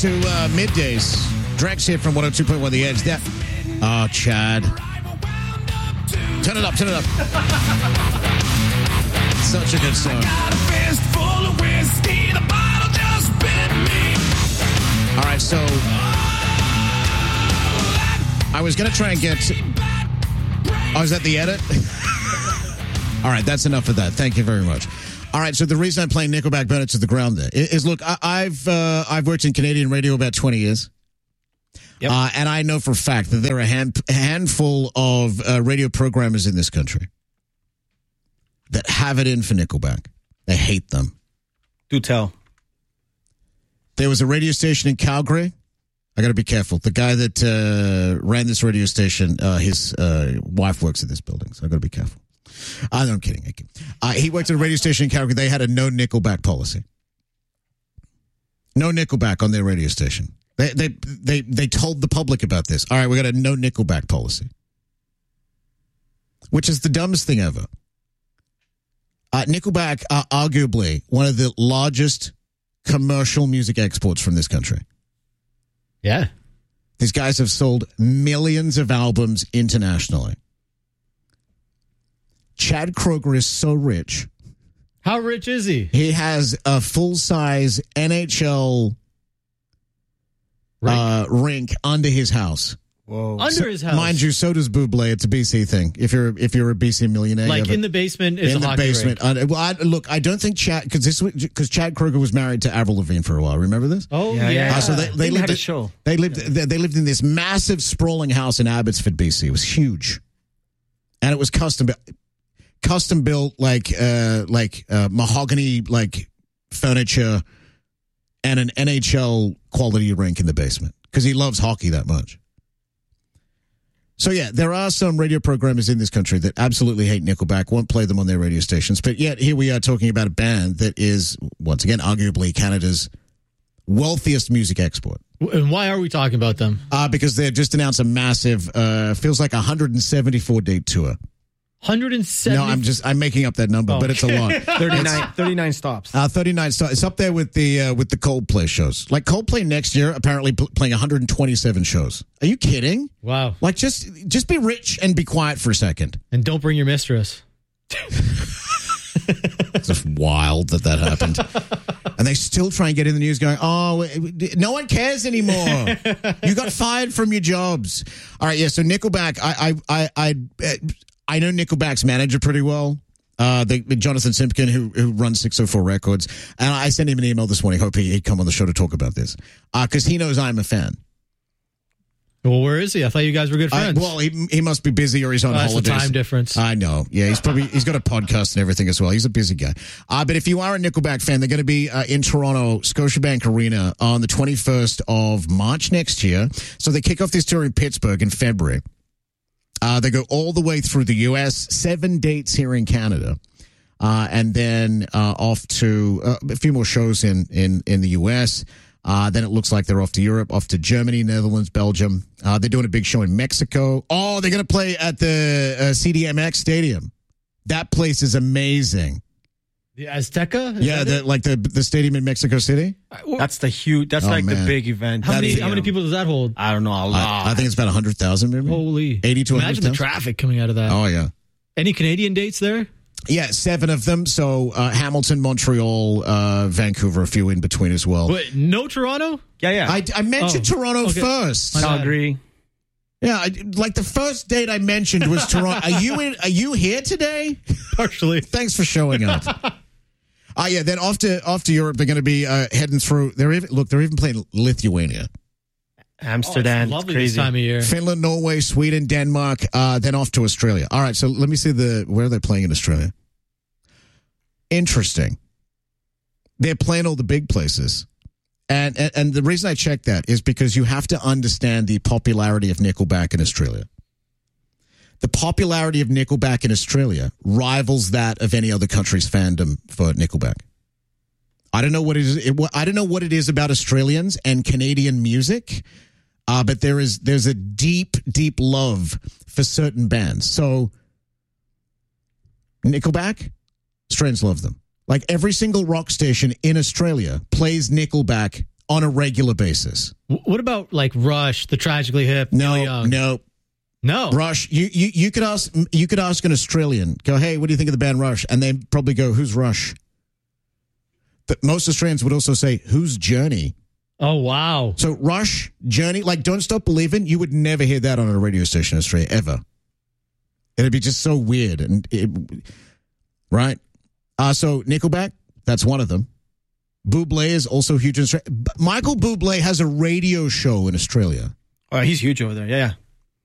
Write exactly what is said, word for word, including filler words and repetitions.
to uh, middays. Drex here from one oh two point one The Edge. That, oh, Chad. Turn it up, turn it up. Such a good song. All right, so I was going to try and get... Oh, is that the edit? All right, that's enough of that. Thank you very much. All right, so the reason I'm playing Nickelback Burn It to the Ground there is, look, I, I've uh, I've worked in Canadian radio about twenty years. Yep. Uh, and I know for a fact that there are a hand, handful of uh, radio programmers in this country that have it in for Nickelback. They hate them. Do tell. There was a radio station in Calgary. I got to be careful. The guy that uh, ran this radio station, uh, his uh, wife works at this building, so I got to be careful. Uh, no, I'm kidding. Uh, he worked at a radio station in Calgary. They had a no Nickelback policy. No Nickelback on their radio station. They they they they told the public about this. All right, we got a no Nickelback policy, which is the dumbest thing ever. Uh, Nickelback are arguably one of the largest commercial music exports from this country. Yeah. These guys have sold millions of albums internationally. Chad Kroeger is so rich. How rich is he? He has a full-size N H L rink, uh, rink under his house. Whoa! Under so, his house, mind you. So does Bublé. It's a B C thing. If you're if you're a B C millionaire, like in the basement is in a the hockey basement. rink. Uh, well, I, look, I don't think Chad because this because Chad Kroeger was married to Avril Lavigne for a while. Remember this? Oh yeah. yeah. Uh, so they, they lived had a in, show. They lived yeah. they, they lived in this massive sprawling house in Abbotsford, B C. It was huge, and it was custom custom built like uh, like uh, mahogany like furniture and an N H L quality rink in the basement because he loves hockey that much. So, yeah, there are some radio programmers in this country that absolutely hate Nickelback, won't play them on their radio stations. But yet, here we are talking about a band that is, once again, arguably Canada's wealthiest music export. And why are we talking about them? Uh, because they've just announced a massive, uh, feels like one hundred seventy-four date tour. one hundred seventy No, I'm just, I'm making up that number, oh. but it's a lot. thirty-nine, thirty-nine stops. Uh, thirty-nine stops. It's up there with the, uh, with the Coldplay shows. Like Coldplay next year, apparently pl- playing one hundred twenty-seven shows. Are you kidding? Wow. Like, just just be rich and be quiet for a second. And don't bring your mistress. It's just wild that that happened. And they still try and get in the news going, oh, no one cares anymore. You got fired from your jobs. All right, yeah, so Nickelback, I I I I, I know Nickelback's manager pretty well. Uh, the, Jonathan Simpkin, who who runs six oh four Records. And I sent him an email this morning. Hope he, he'd come on the show to talk about this. Because uh, he knows I'm a fan. Well, where is he? I thought you guys were good friends. Uh, well, he he must be busy or he's on oh, that's holidays. The time difference. I know. Yeah, he's probably he's got a podcast and everything as well. He's a busy guy. Uh, but if you are a Nickelback fan, they're going to be uh, in Toronto, Scotiabank Arena on the twenty-first of March next year. So they kick off this tour in Pittsburgh in February. Uh, they go all the way through the U S, seven dates here in Canada, uh, and then uh, off to uh, a few more shows in in in the U S. Uh, then it looks like they're off to Europe, off to Germany, Netherlands, Belgium. Uh, they're doing a big show in Mexico. Oh, they're going to play at the uh, C D M X Stadium. That place is amazing. The Azteca? Is yeah, the, like the the stadium in Mexico City. That's the huge. That's oh, like man. the big event. How that many is, how many people does that hold? I don't know. A lot. I, I think it's about a hundred thousand, maybe. Holy, eighty to imagine the traffic coming out of that. Oh yeah. Any Canadian dates there? Yeah, seven of them. So uh, Hamilton, Montreal, uh, Vancouver, a few in between as well. Wait, no Toronto? Yeah, yeah. I, I mentioned oh, Toronto okay. first. Calgary. Yeah, I, like the first date I mentioned was Toronto. Are you in? Are you here today? Partially. Thanks for showing up. Ah, uh, yeah. Then off to off to Europe. They're going to be uh, heading through. They're even, look. They're even playing Lithuania, Amsterdam. Oh, it's lovely crazy. This time of year. Finland, Norway, Sweden, Denmark. Uh, then off to Australia. All right. So let me see the where are they playing in Australia. Interesting. They're playing all the big places. And, and and the reason I checked that is because you have to understand the popularity of Nickelback in Australia. The popularity of Nickelback in Australia rivals that of any other country's fandom for Nickelback. I don't know what it is. It, I don't know what it is about Australians and Canadian music, uh, but there is there's a deep, deep love for certain bands. So Nickelback, Australians love them. Like every single rock station in Australia plays Nickelback on a regular basis. W- what about like Rush, the Tragically Hip? No, Neil Young? no. No. Rush, you, you you could ask you could ask an Australian, go, hey, what do you think of the band Rush? And they probably go, who's Rush? But most Australians would also say, who's Journey? Oh, wow. So Rush, Journey, like Don't Stop Believing, you would never hear that on a radio station in Australia, ever. It'd be just so weird. and it, Right? Uh, so Nickelback, that's one of them. Bublé is also huge in Australia. Michael Bublé has a radio show in Australia. Oh, he's huge over there. Yeah, yeah.